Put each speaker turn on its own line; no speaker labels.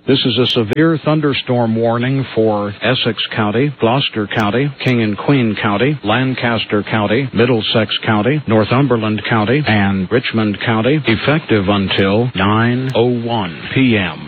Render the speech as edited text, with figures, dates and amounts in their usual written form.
This is a severe thunderstorm warning for Essex County, Gloucester County, King and Queen County, Lancaster County, Middlesex County, Northumberland County, and Richmond County, effective until 9:01 p.m.